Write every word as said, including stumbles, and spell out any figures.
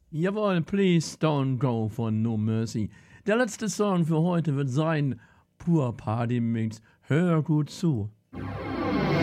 Jawohl, Please Don't Go von No Mercy. Der letzte Song für heute wird sein Pur Party Mix. Hör gut zu.